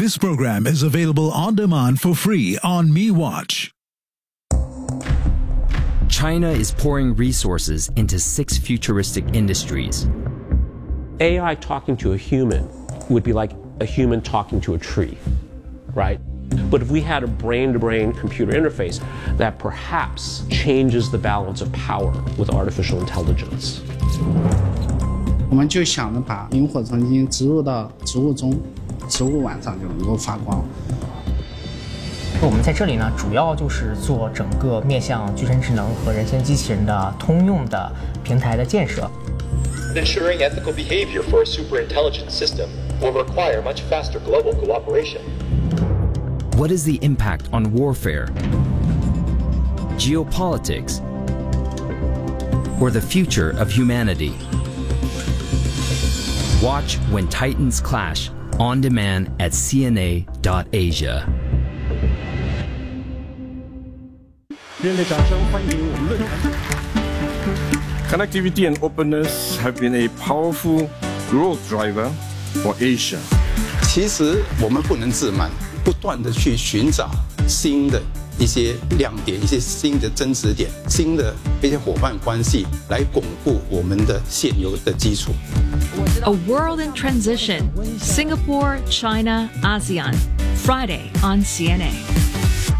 This program is available on demand for free on MeWatch. China is pouring resources into 6 futuristic industries. AI talking to a human would be like a human talking to a tree, right? But if we had a brain-to-brain computer interface that perhaps changes the balance of power with artificial intelligence. 我们就想着把萤火虫基因植入到植物中，植物晚上就能够发光。 我们在这里呢，主要就是做整个面向具身智能和人形机器人的通用的平台的建设。 Ensuring ethical behavior for a superintelligent system will require much faster global cooperation. What is the impact on warfare, geopolitics, or the future of humanity? Watch When Titans Clash on demand at cna.asia. 热烈掌声欢迎我们论坛。Connectivity and openness have been a powerful growth driver for Asia. 其实我们不能自满，不断的去寻找新的一些亮点，一些新的增值点，新的一些伙伴关系，来巩固我们的现有的基础。 A World in Transition, Singapore, China, ASEAN, Friday on CNA.